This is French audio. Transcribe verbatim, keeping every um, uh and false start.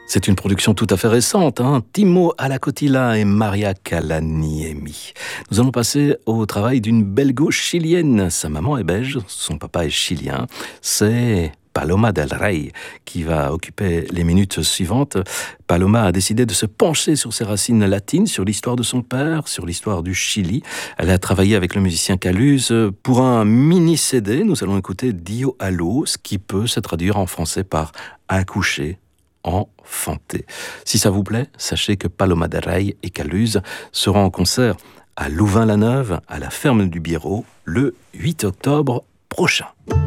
C'est une production tout à fait récente, hein. Timo Alakotila et Maria Kalaniemi. Nous allons passer au travail d'une belgo-chilienne. Sa maman est belge, son papa est chilien. C'est Paloma del Rey qui va occuper les minutes suivantes. Paloma a décidé de se pencher sur ses racines latines, sur l'histoire de son père, sur l'histoire du Chili. Elle a travaillé avec le musicien Caluz pour un mini-C D. Nous allons écouter Dio Allo, ce qui peut se traduire en français par accoucher, enfanté. Si ça vous plaît, sachez que Paloma del Rey et Caluz seront en concert à Louvain-la-Neuve, à la Ferme du Biérot, le huit octobre prochain.